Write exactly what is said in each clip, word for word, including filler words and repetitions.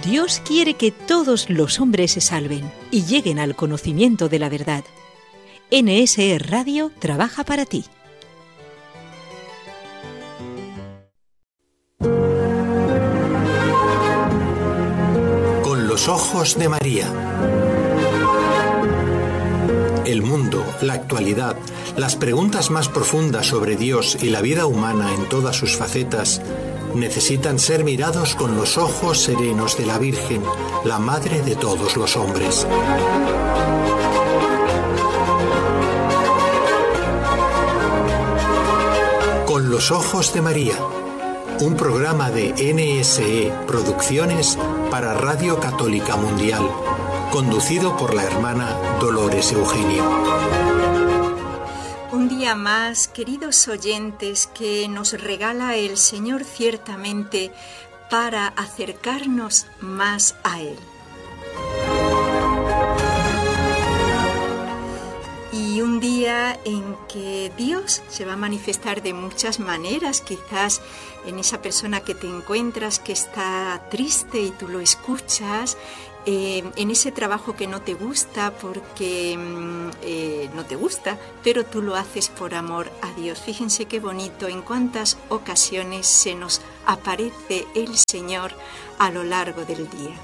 Dios quiere que todos los hombres se salven y lleguen al conocimiento de la verdad. N S E Radio trabaja para ti. Con los ojos de María. El mundo, la actualidad, las preguntas más profundas sobre Dios y la vida humana en todas sus facetas necesitan ser mirados con los ojos serenos de la Virgen, la Madre de todos los hombres. Con los ojos de María, un programa de N S E Producciones para Radio Católica Mundial, conducido por la hermana Dolores Eugenio. Un día más, queridos oyentes, que nos regala el Señor ciertamente para acercarnos más a Él. Y un día en que Dios se va a manifestar de muchas maneras, quizás en esa persona que te encuentras que está triste y tú lo escuchas, eh, en ese trabajo que no te gusta porque eh, no te gusta, pero tú lo haces por amor a Dios. Fíjense qué bonito, en cuántas ocasiones se nos aparece el Señor a lo largo del día.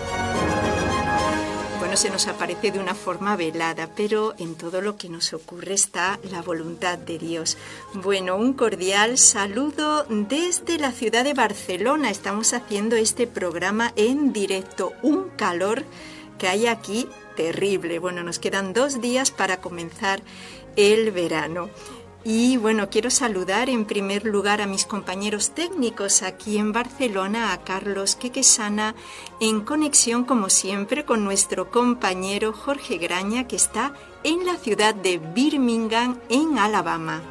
Bueno, se nos aparece de una forma velada, pero en todo lo que nos ocurre está la voluntad de Dios. Bueno, un cordial saludo desde la ciudad de Barcelona. Estamos haciendo este programa en directo. Un calor que hay aquí terrible. Bueno, nos quedan dos días para comenzar el verano. Y bueno, quiero saludar en primer lugar a mis compañeros técnicos aquí en Barcelona, a Carlos Quequesana, en conexión como siempre con nuestro compañero Jorge Graña, que está en la ciudad de Birmingham, en Alabama.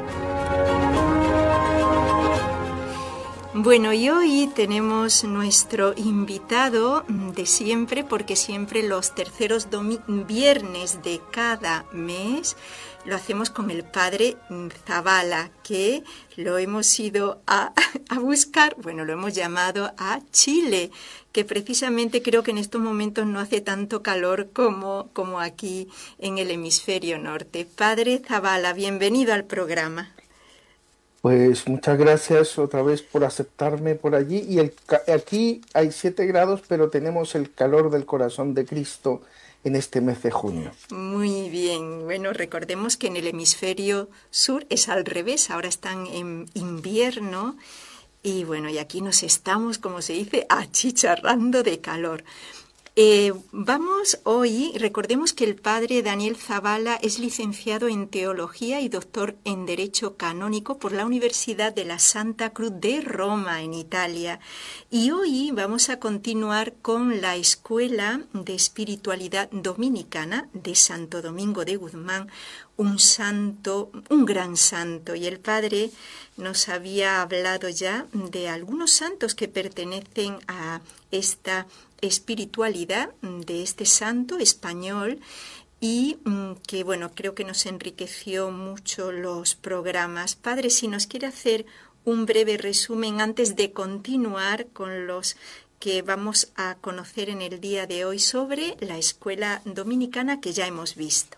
Bueno, y hoy tenemos nuestro invitado de siempre, porque siempre los terceros viernes de cada mes lo hacemos con el padre Zavala, que lo hemos ido a, a buscar, bueno, lo hemos llamado a Chile, que precisamente creo que en estos momentos no hace tanto calor como, como aquí en el hemisferio norte. Padre Zavala, bienvenido al programa. Pues muchas gracias otra vez por aceptarme por allí. Y el, aquí hay siete grados, pero tenemos el calor del corazón de Cristo en este mes de junio. Muy bien. Bueno, recordemos que en el hemisferio sur es al revés. Ahora están en invierno y bueno, y aquí nos estamos, como se dice, achicharrando de calor. Eh, vamos hoy, recordemos que el padre Daniel Zavala es licenciado en Teología y doctor en Derecho Canónico por la Universidad de la Santa Cruz de Roma, en Italia. Y hoy vamos a continuar con la Escuela de Espiritualidad Dominicana de Santo Domingo de Guzmán, un santo, un gran santo. Y el padre nos había hablado ya de algunos santos que pertenecen a esta espiritualidad de este santo español y que, bueno, creo que nos enriqueció mucho los programas. Padre, si nos quiere hacer un breve resumen antes de continuar con los que vamos a conocer en el día de hoy sobre la escuela dominicana que ya hemos visto.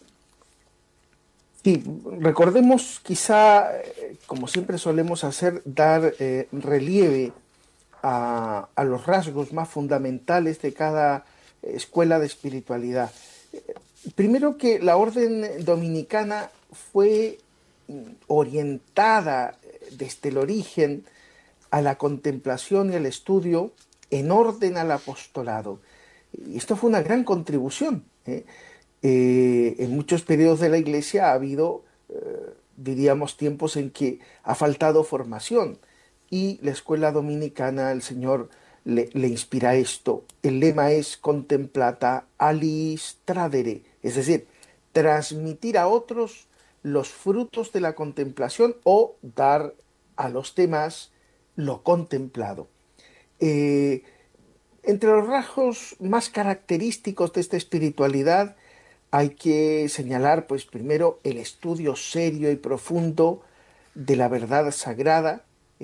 Sí, recordemos quizá, como siempre solemos hacer, dar eh, relieve A, a los rasgos más fundamentales de cada escuela de espiritualidad. Primero, que la orden dominicana fue orientada desde el origen a la contemplación y al estudio en orden al apostolado. Y esto fue una gran contribución. ¿eh? Eh, en muchos periodos de la Iglesia ha habido, eh, diríamos, tiempos en que ha faltado formación. Y la escuela dominicana, el Señor le, le inspira esto. El lema es contemplata alis tradere, es decir, transmitir a otros los frutos de la contemplación o dar a los demás lo contemplado. Eh, entre los rasgos más característicos de esta espiritualidad hay que señalar, pues primero, el estudio serio y profundo de la verdad sagrada, ¿eh?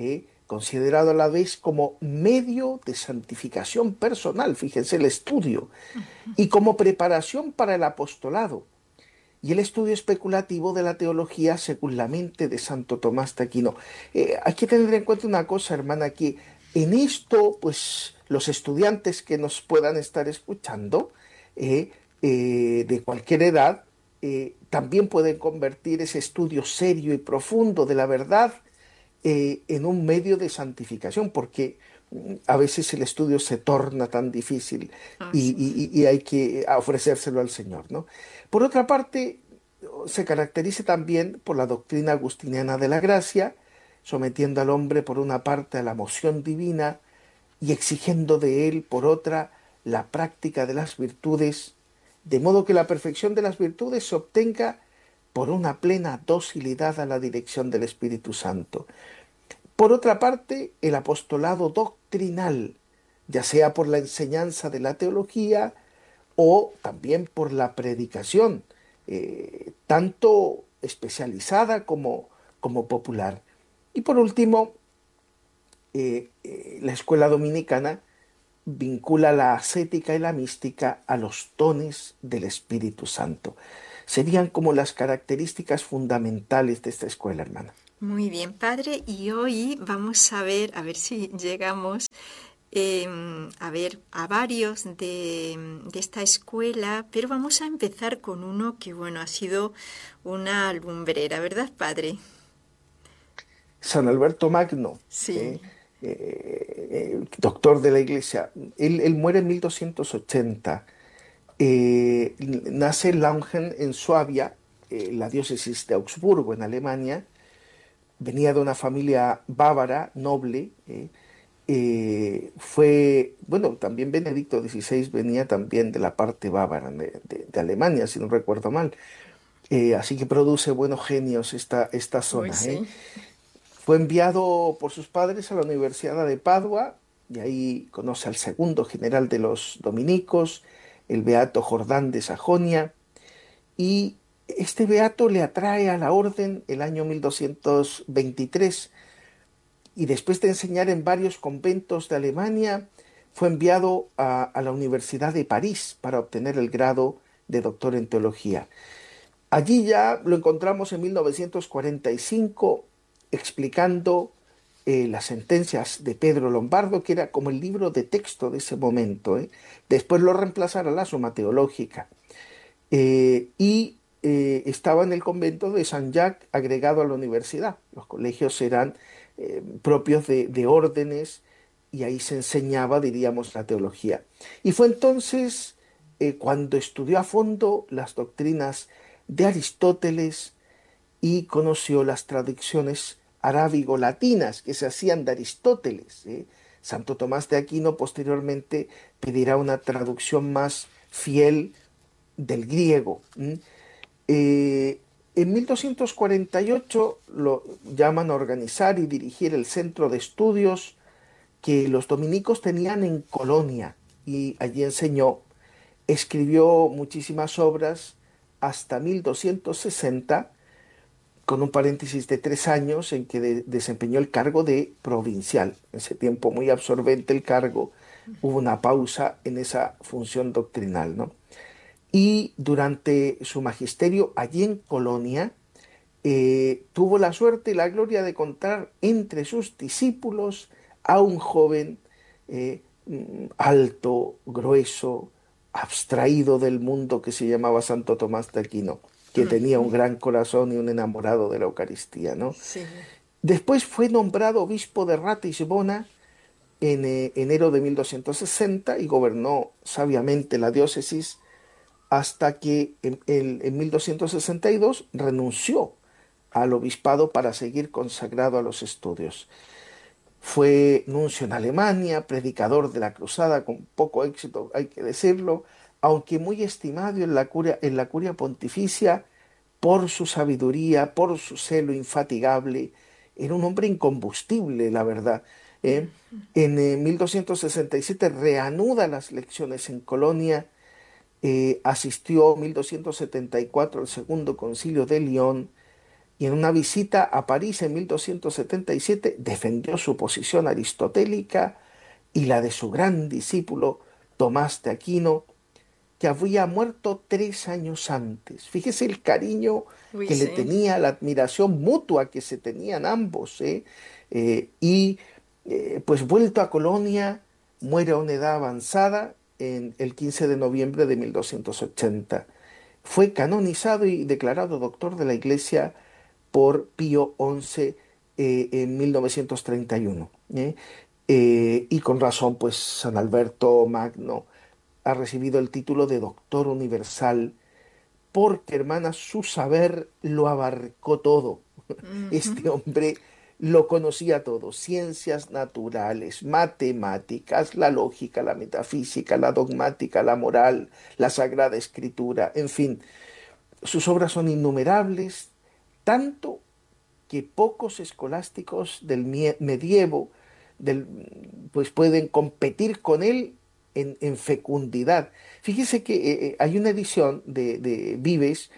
considerado a la vez como medio de santificación personal, fíjense el estudio, y como preparación para el apostolado, y el estudio especulativo de la teología según la mente de Santo Tomás de Aquino. Eh, hay que tener en cuenta una cosa, hermana, que en esto, pues, los estudiantes que nos puedan estar escuchando, eh, eh, de cualquier edad, eh, también pueden convertir ese estudio serio y profundo de la verdad eh, en un medio de santificación, porque mm, a veces el estudio se torna tan difícil Ah, y, sí. y- y hay que ofrecérselo al Señor, ¿no? Por otra parte, se caracteriza también por la doctrina agustiniana de la gracia, sometiendo al hombre por una parte a la moción divina y exigiendo de él por otra la práctica de las virtudes, de modo que la perfección de las virtudes se obtenga por una plena docilidad a la dirección del Espíritu Santo. Por otra parte, el apostolado doctrinal, ya sea por la enseñanza de la teología o también por la predicación, eh, tanto especializada como, como popular. Y por último, eh, eh, la escuela dominicana vincula la ascética y la mística a los dones del Espíritu Santo. Serían como las características fundamentales de esta escuela, hermana. Muy bien, padre. Y hoy vamos a ver, a ver si llegamos eh, a ver a varios de, de esta escuela, pero vamos a empezar con uno que, bueno, ha sido una lumbrera, ¿verdad, padre? San Alberto Magno, Sí. eh, eh, eh, doctor de la Iglesia, él, él muere en mil doscientos ochenta. Eh, nace en Lauingen, en Suabia, eh, la diócesis de Augsburgo, en Alemania. Venía de una familia bávara, noble. eh, eh, fue, bueno, también Benedicto dieciséis venía también de la parte bávara de, de- de Alemania, si no recuerdo mal. Eh, así que produce buenos genios esta, esta Uy, zona, ¿eh? sí. Fue enviado por sus padres a la Universidad de Padua y ahí conoce al segundo general de los dominicos, el beato Jordán de Sajonia, y este beato le atrae a la orden el año mil doscientos veintitrés y después de enseñar en varios conventos de Alemania, fue enviado a, a la Universidad de París para obtener el grado de doctor en teología. Allí ya lo encontramos en mil novecientos cuarenta y cinco explicando eh, las sentencias de Pedro Lombardo, que era como el libro de texto de ese momento, ¿eh? Después lo reemplazará la Suma Teológica. Eh, y eh, estaba en el convento de San Jacques agregado a la universidad. Los colegios eran eh, propios de, de órdenes y ahí se enseñaba, diríamos, la teología. Y fue entonces eh, cuando estudió a fondo las doctrinas de Aristóteles y conoció las traducciones arábigo-latinas que se hacían de Aristóteles. ¿eh? Santo Tomás de Aquino posteriormente pedirá una traducción más fiel del griego. ¿m? Eh, en mil doscientos cuarenta y ocho lo llaman a organizar y dirigir el centro de estudios que los dominicos tenían en Colonia y allí enseñó. Escribió muchísimas obras hasta mil doscientos sesenta, con un paréntesis de tres años en que de- desempeñó el cargo de provincial. En ese tiempo muy absorbente el cargo, hubo una pausa en esa función doctrinal, ¿no? Y durante su magisterio allí en Colonia, eh, tuvo la suerte y la gloria de contar entre sus discípulos a un joven eh, mm, alto, grueso, abstraído del mundo que se llamaba Santo Tomás de Aquino, que tenía un gran corazón y un enamorado de la Eucaristía, ¿no? Sí. Después fue nombrado obispo de Ratisbona en eh, enero de mil doscientos sesenta y gobernó sabiamente la diócesis hasta que en, en- en mil doscientos sesenta y dos renunció al obispado para seguir consagrado a los estudios. Fue nuncio en Alemania, predicador de la cruzada con poco éxito, hay que decirlo, aunque muy estimado en la curia, en la curia pontificia por su sabiduría, por su celo infatigable. Era un hombre incombustible, la verdad. ¿eh? En eh, mil doscientos sesenta y siete reanuda las lecciones en Colonia, eh, asistió en mil doscientos setenta y cuatro al Segundo Concilio de León, y en una visita a París en mil doscientos setenta y siete defendió su posición aristotélica y la de su gran discípulo Tomás de Aquino, que había muerto tres años antes. Fíjese el cariño Uy, que le sí. tenía, la admiración mutua que se tenían ambos, ¿eh? Eh, y eh, pues vuelto a Colonia, muere a una edad avanzada en el quince de noviembre de mil doscientos ochenta. Fue canonizado y declarado doctor de la Iglesia por Pío once eh, en mil novecientos treinta y uno. ¿eh? Eh, y con razón, pues San Alberto Magno ha recibido el título de doctor universal porque, hermana, su saber lo abarcó todo. Este hombre lo conocía todo: ciencias naturales, matemáticas, la lógica, la metafísica, la dogmática, la moral, la sagrada escritura, en fin. Sus obras son innumerables, tanto que pocos escolásticos del mie- medievo del, pues pueden competir con él en, en fecundidad. Fíjese que eh, eh, hay una edición de, de Vives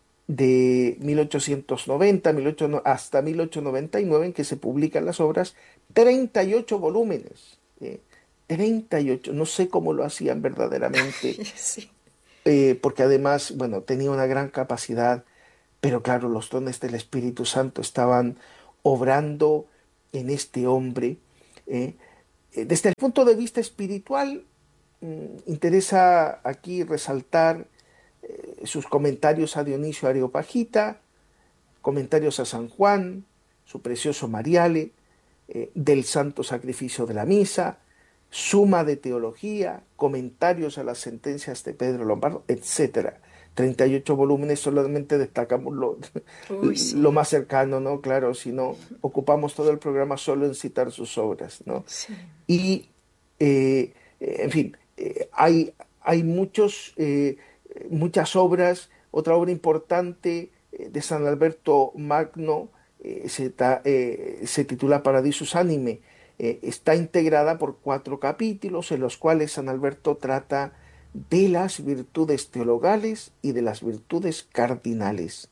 de mil ochocientos noventa mil ochocientos, hasta mil ochocientos noventa y nueve, en que se publican las obras, treinta y ocho volúmenes. eh, treinta y ocho, no sé cómo lo hacían verdaderamente, Sí. eh, porque además, bueno, tenía una gran capacidad, pero claro, los dones del Espíritu Santo estaban obrando en este hombre. ¿eh? Eh, Desde el punto de vista espiritual, mm, interesa aquí resaltar eh, sus comentarios a Dionisio Areopagita, comentarios a San Juan, su precioso Mariale, eh, del Santo Sacrificio de la Misa, suma de teología, comentarios a las sentencias de Pedro Lombardo, etcétera. treinta y ocho volúmenes, solamente destacamos lo, Uy, lo sí. más cercano, ¿no? Claro, si no, ocupamos todo el programa solo en citar sus obras, ¿no? Sí. Y, eh, eh, en fin, eh, hay, hay muchos, eh, muchas obras. Otra obra importante eh, de San Alberto Magno eh, se, ta- eh, se titula Paradisus Anime. Eh, está integrada por cuatro capítulos en los cuales San Alberto trata de las virtudes teologales y de las virtudes cardinales.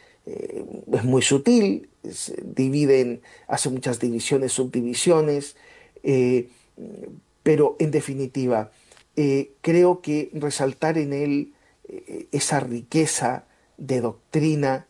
Eh, es muy sutil, se divide en- hace muchas divisiones, subdivisiones, eh, pero en definitiva, eh, creo que resaltar en él eh, esa riqueza de doctrina,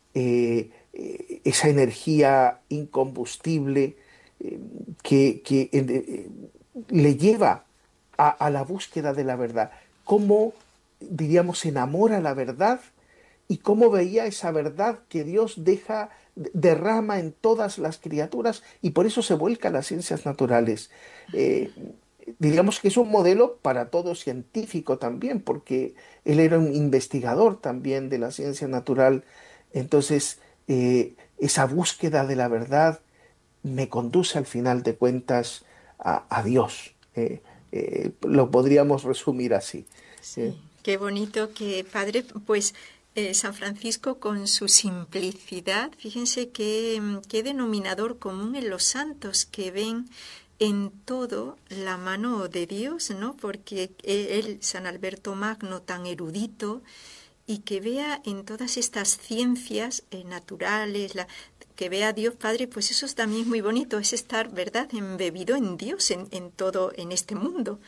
eh, eh, esa energía incombustible eh, que, que, eh, le lleva a, a la búsqueda de la verdad, cómo, diríamos, se enamora la verdad y cómo veía esa verdad que Dios deja, derrama en todas las criaturas, y por eso se vuelca a las ciencias naturales. Eh, diríamos que es un modelo para todo científico también, porque él era un investigador también de la ciencia natural. Entonces, eh, esa búsqueda de la verdad me conduce al final de cuentas a, a Dios. Eh, eh, lo podríamos resumir así. ¿eh? Sí, qué bonito que, padre, pues eh, San Francisco con su simplicidad, fíjense qué, qué denominador común en los santos, que ven en todo la mano de Dios, ¿no? Porque él, San Alberto Magno, tan erudito, y que vea en todas estas ciencias eh, naturales, la, que vea a Dios Padre, pues eso también es muy bonito, es estar, ¿verdad?, embebido en Dios, en, en todo, en este mundo.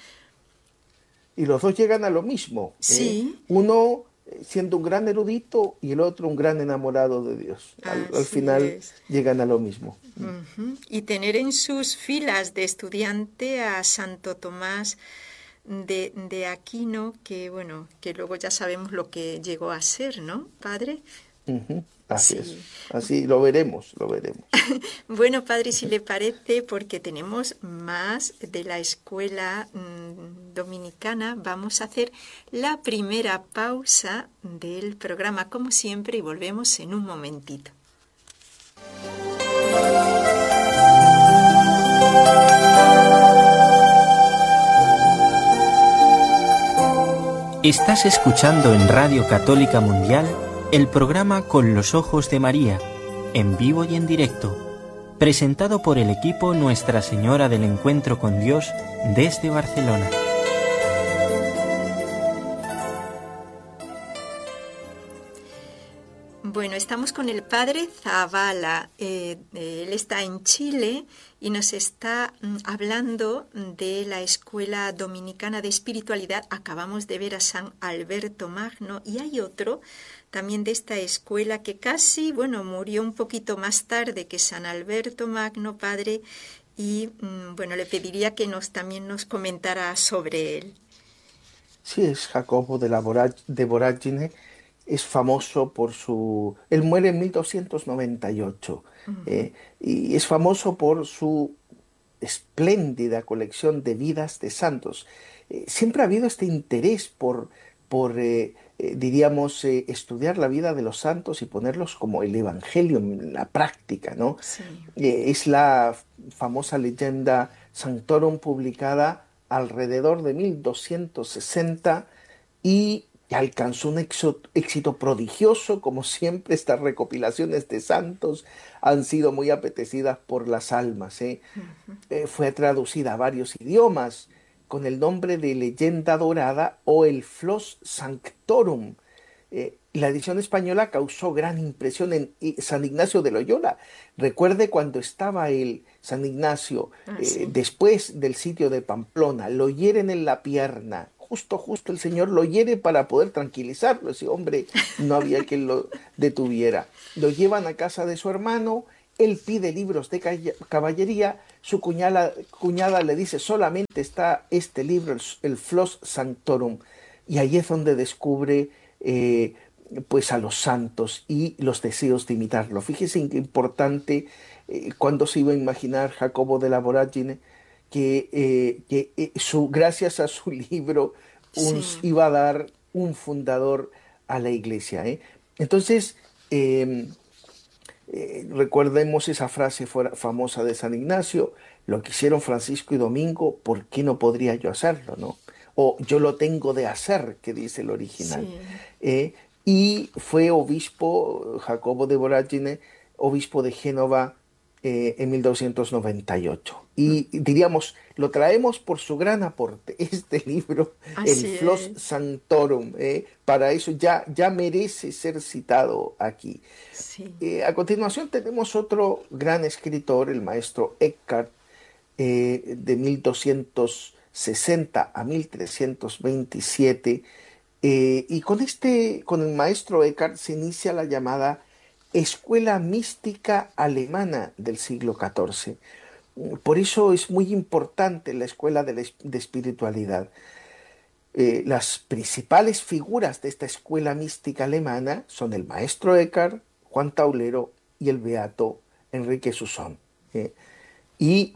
Y los dos llegan a lo mismo. ¿eh? Sí, Uno eh, siendo un gran erudito y el otro un gran enamorado de Dios. Al, al así final es. llegan a lo mismo. Ujú. Y tener en sus filas de estudiante a Santo Tomás de, de Aquino, que bueno, que luego ya sabemos lo que llegó a ser, ¿no, padre? Ujú. Así es. Sí. Así lo veremos, lo veremos. Bueno, padre, si le parece, porque tenemos más de la escuela mm, dominicana, vamos a hacer la primera pausa del programa, como siempre, y volvemos en un momentito. Estás escuchando en Radio Católica Mundial el programa Con los Ojos de María, en vivo y en directo, presentado por el equipo Nuestra Señora del Encuentro con Dios desde Barcelona. Bueno, estamos con el padre Zavala. Eh, él está en Chile y nos está mm, hablando de la Escuela Dominicana de Espiritualidad. Acabamos de ver a San Alberto Magno y hay otro también de esta escuela que casi, bueno, murió un poquito más tarde que San Alberto Magno, padre, y mm, bueno, le pediría que nos también nos comentara sobre él. Sí, es Jacobo de, la Vorag- de Voragine, es famoso por su... Él muere en mil doscientos noventa y ocho eh, y es famoso por su espléndida colección de vidas de santos. Eh, siempre ha habido este interés por, por eh, eh, diríamos, eh, estudiar la vida de los santos y ponerlos como el Evangelio en la práctica, ¿no? Sí. Eh, es la famosa leyenda Sanctorum publicada alrededor de mil doscientos sesenta y alcanzó un éxito, éxito prodigioso. Como siempre, estas recopilaciones de santos han sido muy apetecidas por las almas, ¿eh? Eh, fue traducida a varios idiomas con el nombre de Leyenda Dorada o el Flos Sanctorum. Eh, la edición española causó gran impresión en eh, San Ignacio de Loyola. Recuerde cuando estaba el San Ignacio, Ah, eh, sí. después del sitio de Pamplona, lo hieren en la pierna. Justo, justo el Señor lo hiere para poder tranquilizarlo. Ese hombre no había quien lo detuviera. Lo llevan a casa de su hermano, él pide libros de calla- caballería, su cuñada, cuñada le dice solamente está este libro, el, el Flos Sanctorum, y ahí es donde descubre eh, pues a los santos y los deseos de imitarlo. Fíjese qué importante eh, cuando se iba a imaginar Jacobo de la Voragine que, eh, que eh, su, gracias a su libro uns Sí. iba a dar un fundador a la iglesia, ¿eh? Entonces, eh, eh, recordemos esa frase fuera- famosa de San Ignacio: lo que hicieron Francisco y Domingo, ¿por qué no podría yo hacerlo, no? O yo lo tengo de hacer, que dice el original. Sí. Eh, y fue obispo Jacobo de Voragine, obispo de Génova, eh, en mil doscientos noventa y ocho. Y diríamos, lo traemos por su gran aporte. Este libro, el Así Flos es. Sanctorum, eh, para eso ya, ya merece ser citado aquí. Sí. Eh, a continuación tenemos otro gran escritor, el maestro Eckhart, eh, de mil doscientos sesenta a mil trescientos veintisiete. Eh, y con este, con el maestro Eckhart se inicia la llamada Escuela Mística Alemana del siglo catorce. Por eso es muy importante la escuela de, la es- de espiritualidad. Eh, las principales figuras de esta escuela mística alemana son el maestro Eckhart, Juan Taulero y el beato Enrique Susón. ¿eh? Y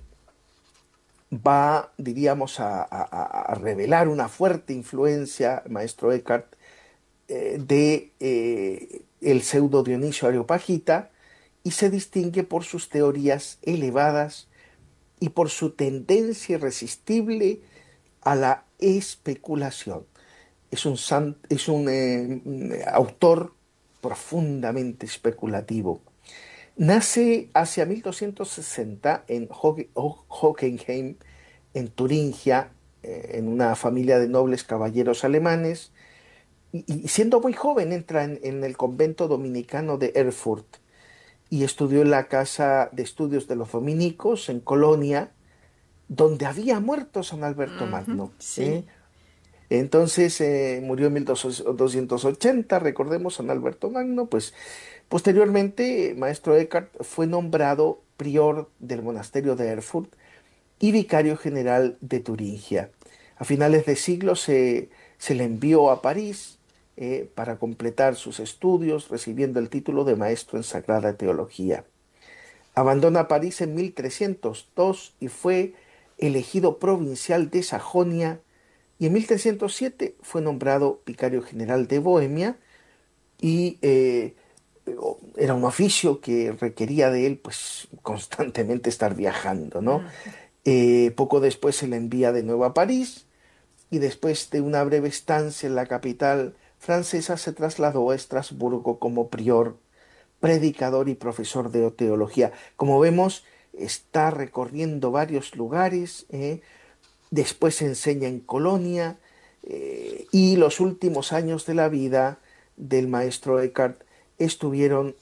va, diríamos, a, a- a revelar una fuerte influencia, el maestro Eckhart, eh, de eh, el pseudo Dionisio Areopagita, y se distingue por sus teorías elevadas y por su tendencia irresistible a la especulación. Es un, san- es un eh, autor profundamente especulativo. Nace hacia mil doscientos sesenta en Hoge- Ho- Hockenheim, en Turingia, eh, en una familia de nobles caballeros alemanes, y, y siendo muy joven entra en, en el convento dominicano de Erfurt y estudió en la casa de estudios de los dominicos en Colonia, donde había muerto San Alberto Ujú. Magno. ¿eh? Sí. Entonces eh, murió en mil doscientos ochenta, recordemos, San Alberto Magno. Pues posteriormente, maestro Eckhart fue nombrado prior del monasterio de Erfurt y vicario general de Turingia. A finales de siglo se, se le envió a París eh, para completar sus estudios, recibiendo el título de maestro en Sagrada Teología. Abandona París en mil trescientos dos y fue elegido provincial de Sajonia, y en mil trescientos siete fue nombrado vicario general de Bohemia, y eh, era un oficio que requería de él pues constantemente estar viajando, ¿no? Ujú. Eh, poco después se le envía de nuevo a París y después de una breve estancia en la capital francesa se trasladó a Estrasburgo como prior, predicador y profesor de teología. Como vemos, está recorriendo varios lugares, ¿eh? Después enseña en Colonia, eh, y los últimos años de la vida del maestro Eckhart estuvieron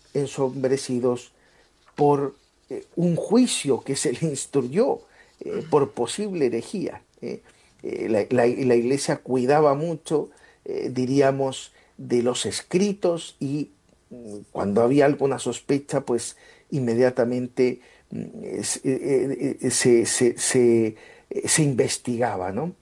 ensombrecidos por eh, un juicio que se le instruyó eh, por posible herejía. Eh. Eh, la, la, la Iglesia cuidaba mucho, eh, diríamos, de los escritos y mm, cuando había alguna sospecha, pues inmediatamente mm, es- eh, eh, se, se- se- eh, se investigaba, ¿no?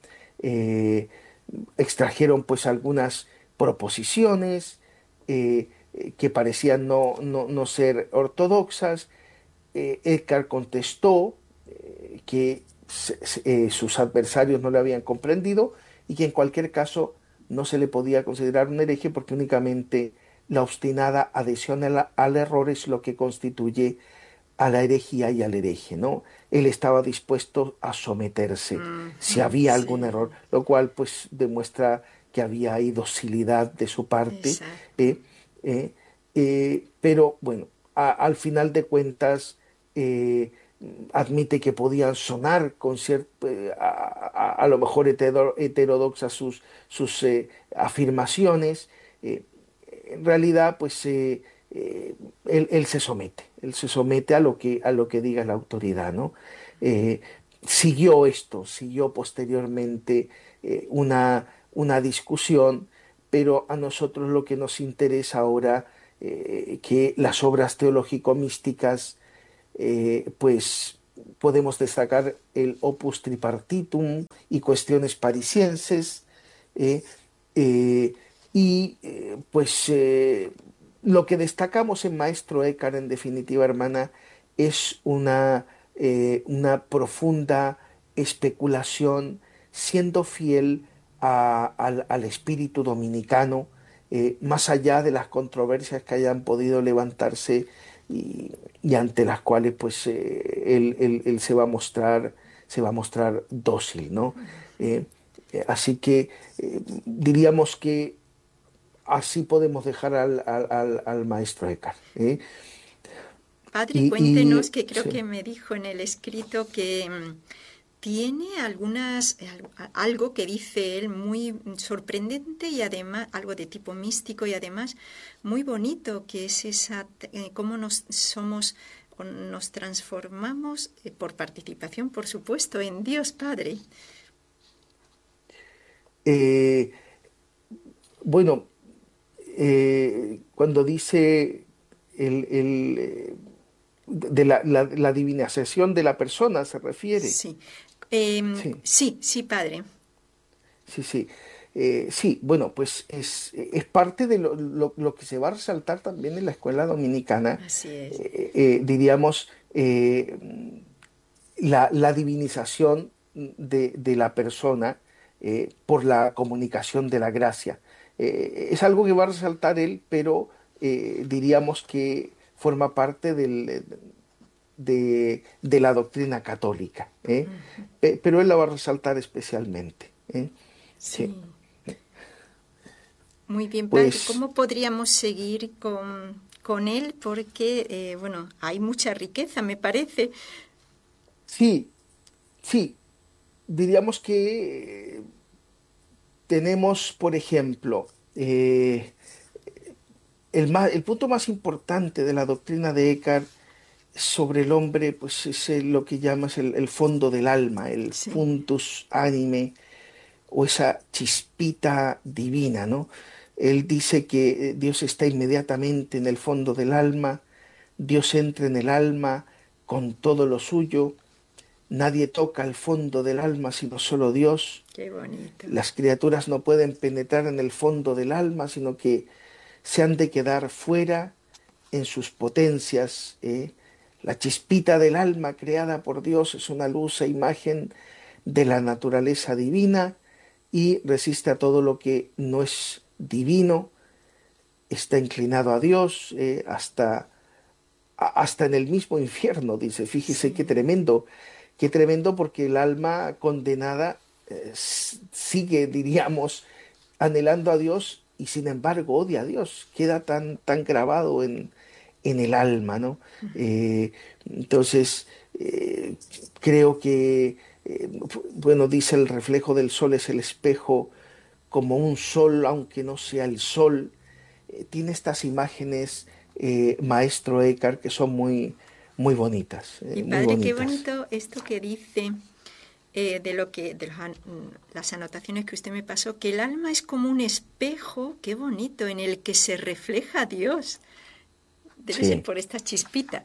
Eh, Extrajeron pues algunas proposiciones eh, eh, que parecían no, no- no ser ortodoxas. Eh, Edgar contestó eh, que se- se- eh, sus adversarios no le habían comprendido y que en cualquier caso no se le podía considerar un hereje porque únicamente la obstinada adhesión al, al error es lo que constituye a la herejía y al hereje, ¿no? Él estaba dispuesto a someterse si Ujú, había algún sí, error, lo cual pues demuestra que había ahí docilidad de su parte, exacto. eh, eh, eh, pero bueno, a- al final de cuentas eh, admite que podían sonar con cier- eh, a, a- a lo mejor hetero- heterodoxas sus, sus eh, afirmaciones. eh, en realidad, pues eh, eh, él, él se somete, él se somete a lo que, a lo que diga la autoridad, ¿no? Eh, Siguió esto, siguió posteriormente eh, una, una discusión, pero a nosotros lo que nos interesa ahora, eh, que las obras teológico-místicas, eh, pues podemos destacar el Opus Tripartitum y cuestiones parisienses, eh, eh, y eh, pues eh, lo que destacamos en Maestro Eckhart, en definitiva, hermana, es una, eh, una profunda especulación, siendo fiel a- al, al espíritu dominicano, eh, más allá de las controversias que hayan podido levantarse y, y ante las cuales pues eh, él, él- él se va a mostrar, se va a mostrar dócil, ¿no? Eh, eh, así que eh, diríamos que así podemos dejar al, al- al- al maestro Eckhart. ¿Eh? Padre, Y, cuéntenos y, que creo sí. que me dijo en el escrito que mm, tiene algunas, al- a- algo que dice él muy sorprendente y además algo de tipo místico y además muy bonito, que es esa, eh, cómo nos somos o nos transformamos eh, por participación, por supuesto, en Dios Padre. Eh, bueno, eh, cuando dice el, el, eh, de la, la, la divinización de la persona, se refiere. Sí. Em, Sí, sí, sí, Padre. sí, sí. Eh, sí, bueno, pues es, es parte de lo, lo- lo que se va a resaltar también en la escuela dominicana, Así es. eh, eh, diríamos, eh, la, la divinización de, de la persona eh, por la comunicación de la gracia. Eh, es algo que va a resaltar él, pero eh, diríamos que forma parte del, de, de la doctrina católica, ¿eh? Pe- pero él la va a resaltar especialmente. ¿Eh? Sí, Sí. Muy bien, Padre. pues ¿Cómo podríamos seguir con, con él? Porque, eh, bueno, hay mucha riqueza, me parece. sí, sí, diríamos que eh, tenemos, por ejemplo, eh, el, más- el punto más importante de la doctrina de Eckhart sobre el hombre, pues es el- lo que llamas el, el fondo del alma, el Sí. fundus anime, o esa chispita divina, ¿no? Él dice que eh, Dios está inmediatamente en el fondo del alma, Dios entra en el alma con todo lo suyo, nadie toca el fondo del alma sino solo Dios. Qué bonito. Las criaturas no pueden penetrar en el fondo del alma, sino que se han de quedar fuera en sus potencias. ¿Eh? La chispita del alma creada por Dios es una luz e imagen de la naturaleza divina y resiste a todo lo que no es divino, está inclinado a Dios, eh, hasta, a- hasta en el mismo infierno, dice. Fíjese qué Sí. tremendo, qué tremendo porque el alma condenada eh, s- sigue, diríamos, anhelando a Dios y sin embargo odia a Dios, queda tan, tan grabado en, en el alma, ¿no? Eh, entonces, eh, creo que, eh, bueno, dice el reflejo del sol es el espejo como un sol, aunque no sea el sol. Eh, tiene estas imágenes eh, maestro Eckhart, que son muy, muy bonitas. Eh, Y muy padre, bonitas. qué bonito esto que dice eh, de lo que de los an- las anotaciones que usted me pasó, que el alma es como un espejo, qué bonito, en el que se refleja Dios. Debe Sí. ser por esta chispita.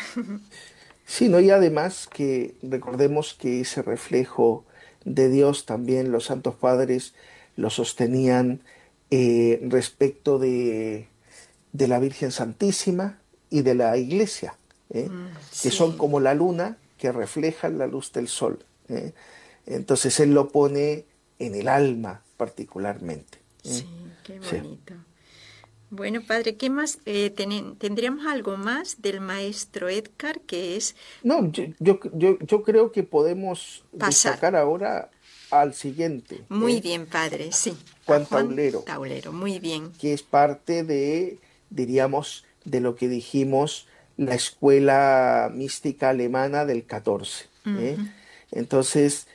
Sí, ¿no? Y además que recordemos que ese reflejo de Dios también los santos padres lo sostenían eh, respecto de, de la Virgen Santísima y de la Iglesia, ¿eh? Mm, que son sí, como la luna que reflejan la luz del sol, ¿eh? Entonces él lo pone en el alma particularmente, ¿eh? sí, qué Sí. bonito. Bueno, padre, ¿qué más? Eh, tenen- ¿tendríamos algo más del maestro Edgar que es No, yo, yo, yo, yo creo que podemos pasar? destacar ahora al siguiente, Muy ¿eh? bien, padre, sí. A Juan Juan Taulero, Taulero, muy bien. que es parte de, diríamos, de lo que dijimos, la escuela mística alemana del catorce, ¿eh? Ujú. Entonces,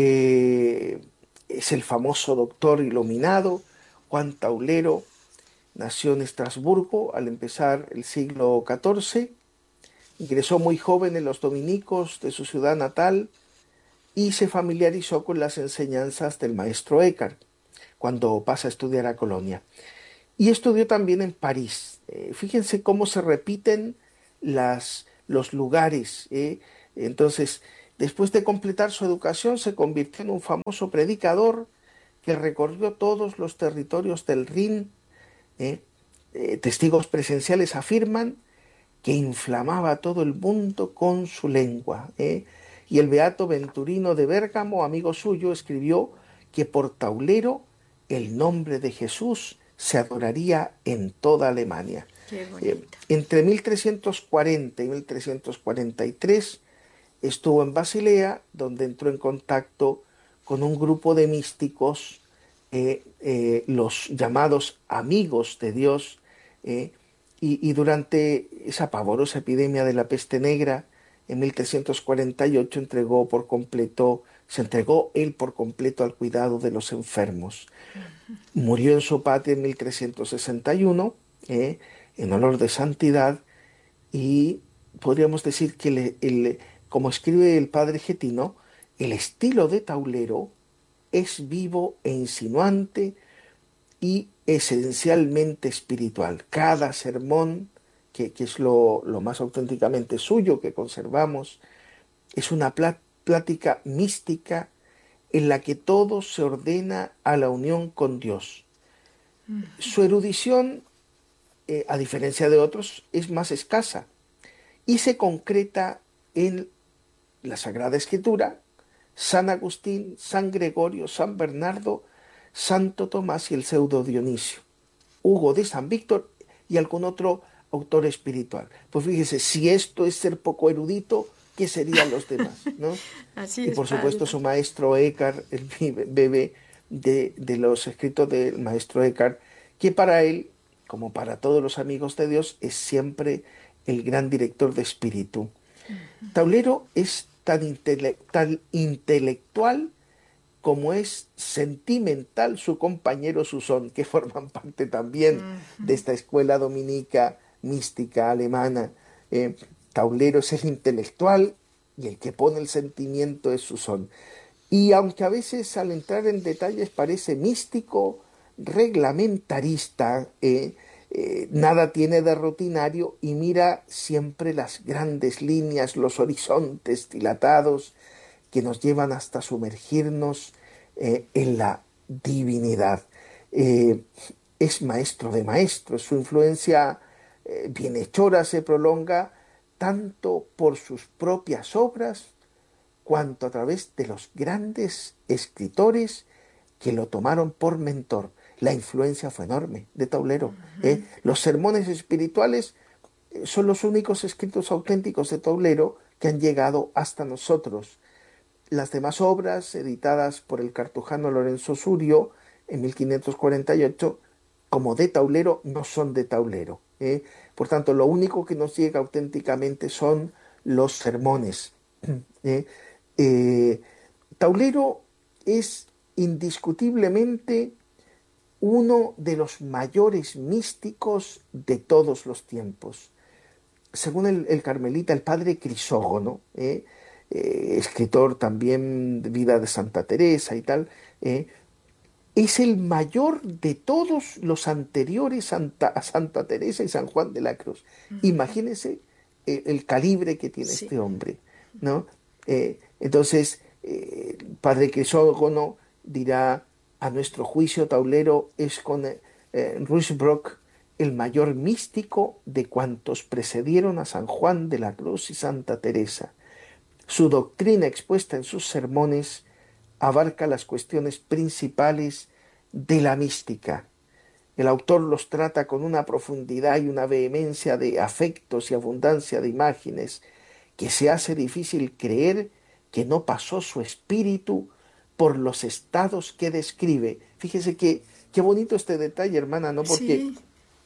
eh, es el famoso doctor iluminado, Juan Taulero, nació en Estrasburgo al empezar el siglo catorce, ingresó muy joven en los dominicos de su ciudad natal y se familiarizó con las enseñanzas del maestro Eckhart cuando pasa a estudiar a Colonia. Y estudió también en París. Eh, fíjense cómo se repiten las, los lugares, ¿eh? Entonces, después de completar su educación, se convirtió en un famoso predicador que recorrió todos los territorios del Rin. ¿eh? Eh, testigos presenciales afirman que inflamaba todo el mundo con su lengua, ¿eh? Y el beato Venturino de Bérgamo, amigo suyo, escribió que por Taulero el nombre de Jesús se adoraría en toda Alemania. Qué Eh, bonito. entre mil trescientos cuarenta y mil trescientos cuarenta y tres estuvo en Basilea, donde entró en contacto con un grupo de místicos, eh, eh, los llamados amigos de Dios, eh, y, y durante esa pavorosa epidemia de la peste negra, en mil trescientos cuarenta y ocho entregó por completo, se entregó él por completo al cuidado de los enfermos. Murió en su patria en mil trescientos sesenta y uno, eh, en olor de santidad, y podríamos decir que le- el- como escribe el padre Getino, el estilo de Taulero es vivo e insinuante y esencialmente espiritual. Cada sermón, que, que es lo, lo más auténticamente suyo que conservamos, es una plá- plática mística en la que todo se ordena a la unión con Dios. Su erudición, eh, a diferencia de otros, es más escasa y se concreta en la Sagrada Escritura, San Agustín, San Gregorio, San Bernardo, Santo Tomás y el pseudo Dionisio, Hugo de San Víctor y algún otro autor espiritual. Pues fíjese, si esto es ser poco erudito, ¿qué serían los demás, no? Así Y es, por padre. supuesto su maestro Eckhart, él vive- bebe de, de los escritos del maestro Eckhart, que para él, como para todos los amigos de Dios, es siempre el gran director de espíritu. Taulero es tan, intele- tan intelectual como es sentimental su compañero Susón, que forman parte también de esta escuela dominica mística alemana. Eh, Taulero es el intelectual y el que pone el sentimiento es Susón. Y aunque a veces al entrar en detalles parece místico, reglamentarista, eh, eh, nada tiene de rutinario y mira siempre las grandes líneas, los horizontes dilatados que nos llevan hasta sumergirnos eh, en la divinidad. Eh, es maestro de maestros, su influencia eh, bienhechora se prolonga tanto por sus propias obras cuanto a través de los grandes escritores que lo tomaron por mentor. La influencia fue enorme de Taulero. ¿eh? Los sermones espirituales eh, son los únicos escritos auténticos de Taulero que han llegado hasta nosotros. Las demás obras, editadas por el cartujano Lorenzo Surio en mil quinientos cuarenta y ocho, como de Taulero, no son de Taulero. ¿eh? Por tanto, lo único que nos llega auténticamente son los sermones. ¿eh? Eh, Taulero es indiscutiblemente uno de los mayores místicos de todos los tiempos. Según el, el carmelita, el padre Crisógono, ¿eh? Eh, escritor también de vida de Santa Teresa y tal, eh, es el mayor de todos los anteriores Santa, a Santa Teresa y San Juan de la Cruz. Uh-huh. Imagínense el, el calibre que tiene sí. este hombre, ¿no? Eh, entonces, eh, padre Crisógono dirá: a nuestro juicio, Taulero es con eh, Ruysbrock el mayor místico de cuantos precedieron a San Juan de la Cruz y Santa Teresa. Su doctrina expuesta en sus sermones abarca las cuestiones principales de la mística. El autor los trata con una profundidad y una vehemencia de afectos y abundancia de imágenes que se hace difícil creer que no pasó su espíritu por los estados que describe. Fíjese que qué bonito este detalle, hermana, ¿no? Porque sí.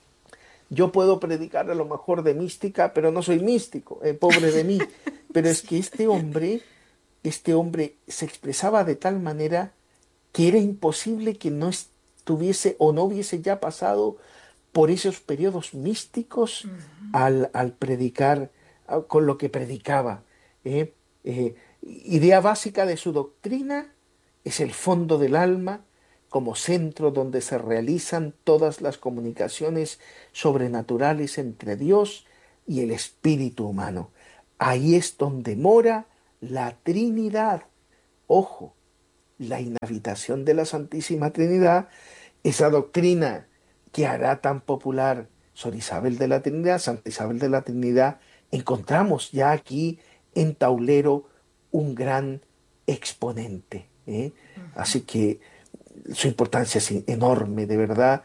yo puedo predicar a lo mejor de mística, pero no soy místico, eh, pobre de mí. Pero es que este hombre, este hombre se expresaba de tal manera que era imposible que no estuviese o no hubiese ya pasado por esos periodos místicos uh-huh. al, al predicar, con lo que predicaba. ¿eh? Eh, idea básica de su doctrina es el fondo del alma como centro donde se realizan todas las comunicaciones sobrenaturales entre Dios y el espíritu humano. Ahí es donde mora la Trinidad. Ojo, la inhabitación de la Santísima Trinidad, esa doctrina que hará tan popular Sor Isabel de la Trinidad, Santa Isabel de la Trinidad, encontramos ya aquí en Taulero un gran exponente. ¿eh? Uh-huh. Así que su importancia es enorme, de verdad,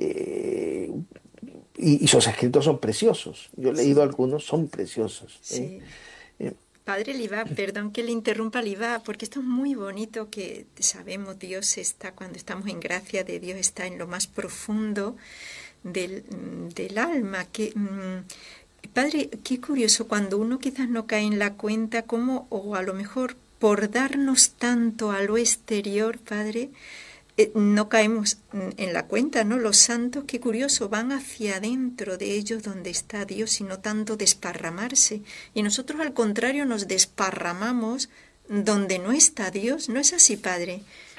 eh, y, y sus escritos son preciosos. Yo he leído sí. algunos, son preciosos. Sí. ¿eh? Eh, Padre Livá, perdón que le interrumpa, Livá, porque esto es muy bonito, que sabemos Dios está, cuando estamos en gracia de Dios, está en lo más profundo del, del alma. Que, mm, padre, qué curioso, cuando uno quizás no cae en la cuenta, cómo, o a lo mejor por darnos tanto a lo exterior, Padre, eh, no caemos en la cuenta, ¿no? Los santos, qué curioso, van hacia adentro de ellos donde está Dios y no tanto desparramarse. Y nosotros al contrario nos desparramamos donde no está Dios. ¿No es así, Padre?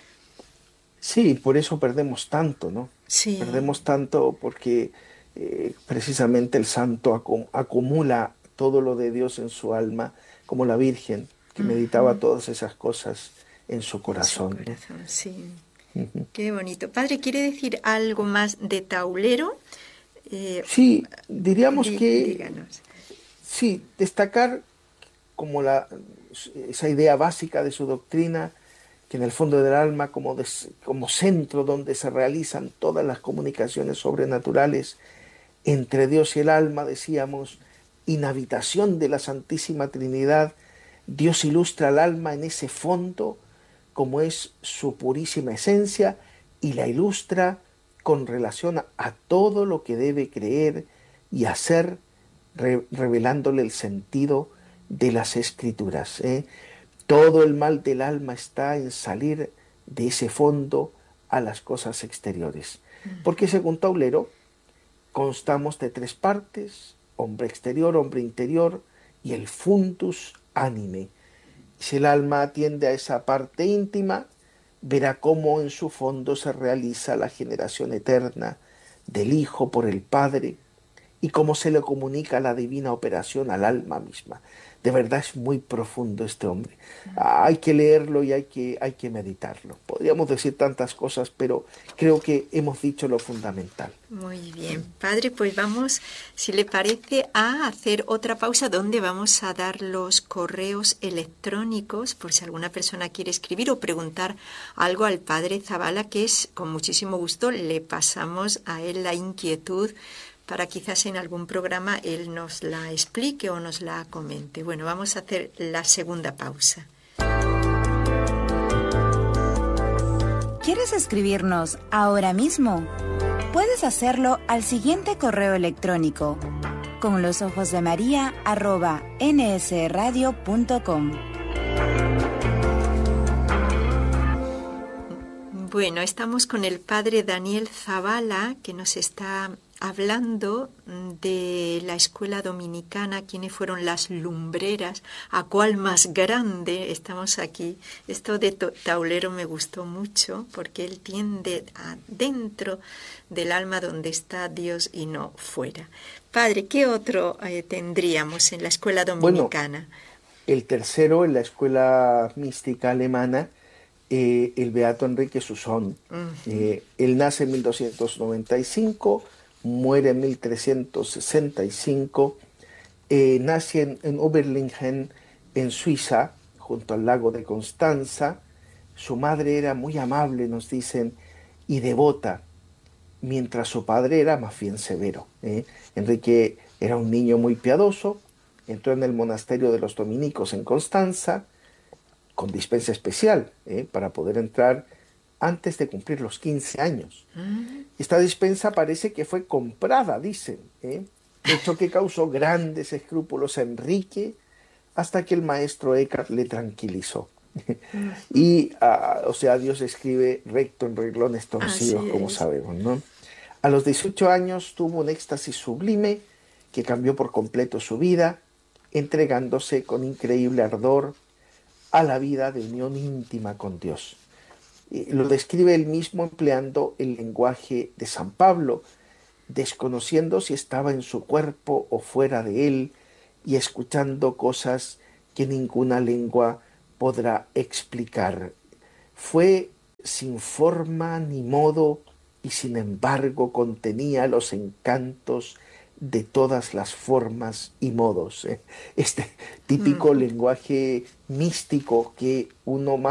Sí, por eso perdemos tanto, ¿no? Sí. Perdemos tanto porque eh, precisamente el santo acum- acumula todo lo de Dios en su alma, como la Virgen, que uh-huh. meditaba todas esas cosas en su corazón. En su corazón, ¿no? Sí. Uh-huh. Qué bonito. Padre, ¿quiere decir algo más de Taulero? Eh, sí, diríamos dí, que... Díganos. Sí, destacar como la, esa idea básica de su doctrina, que en el fondo del alma, como, des, como centro donde se realizan todas las comunicaciones sobrenaturales entre Dios y el alma, decíamos, inhabitación de la Santísima Trinidad, Dios ilustra al alma en ese fondo, como es su purísima esencia, y la ilustra con relación a, a todo lo que debe creer y hacer, re, revelándole el sentido de las Escrituras. ¿eh? Todo el mal del alma está en salir de ese fondo a las cosas exteriores. Porque según Taulero, constamos de tres partes: hombre exterior, hombre interior y el fundus anime. Si el alma atiende a esa parte íntima, verá cómo en su fondo se realiza la generación eterna del Hijo por el Padre y cómo se le comunica la divina operación al alma misma. De verdad es muy profundo este hombre. Hay que leerlo y hay que, hay que meditarlo. Podríamos decir tantas cosas, pero creo que hemos dicho lo fundamental. Muy bien, Padre, pues vamos, si le parece, a hacer otra pausa donde vamos a dar los correos electrónicos por si alguna persona quiere escribir o preguntar algo al Padre Zabala, que es con muchísimo gusto le pasamos a él la inquietud para quizás en algún programa él nos la explique o nos la comente. Bueno, vamos a hacer la segunda pausa. ¿Quieres escribirnos ahora mismo? Puedes hacerlo al siguiente correo electrónico: con los ojos de María arroba nsradio punto com. Bueno, estamos con el padre Daniel Zavala, que nos está hablando de la escuela dominicana, quiénes fueron las lumbreras, a cuál más grande. Estamos aquí. Esto de taulero me gustó mucho porque él tiende a dentro del alma donde está Dios y no fuera. Padre, ¿qué otro eh, tendríamos en la escuela dominicana? Bueno, el tercero en la escuela mística alemana, eh, el beato Enrique Susón. Uh-huh. eh, él nace en mil doscientos noventa y cinco, muere en mil trescientos sesenta y cinco, eh, nace en, en Oberlingen, en Suiza, junto al lago de Constanza. Su madre era muy amable, nos dicen, y devota, mientras su padre era más bien severo. ¿eh? Enrique era un niño muy piadoso, entró en el monasterio de los dominicos en Constanza, con dispensa especial, ¿eh? para poder entrar antes de cumplir los quince años. Uh-huh. Esta dispensa parece que fue comprada, dicen, ¿eh? hecho que causó grandes escrúpulos a Enrique, hasta que el maestro Eckhart le tranquilizó. Uh-huh. Y, uh, o sea, Dios escribe recto en renglones torcidos, como sabemos, ¿no? A los dieciocho años tuvo un éxtasis sublime que cambió por completo su vida, entregándose con increíble ardor a la vida de unión íntima con Dios. Lo describe él mismo empleando el lenguaje de San Pablo, desconociendo si estaba en su cuerpo o fuera de él y escuchando cosas que ninguna lengua podrá explicar. Fue sin forma ni modo y sin embargo contenía los encantos de todas las formas y modos. Este típico mm. lenguaje místico que uno más